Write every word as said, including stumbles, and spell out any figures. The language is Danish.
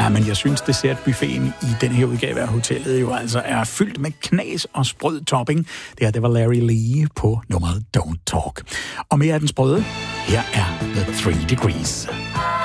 men jeg synes, dessertbuffeten i den her udgave af hotellet jo altså er fyldt med knas og sprød topping. Det her, det var Larry Lee på nummeret Don't Talk. Og mere af den sprøde, her er The Three Degrees.